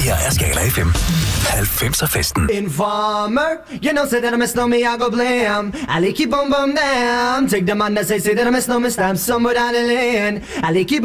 her er Skala FM 90'er-festen. Informer, you know, say that I miss no me, I go blam. I like keep on bum damn. Take the man that say that I miss no me, stamp somewhere down the lane. I like keep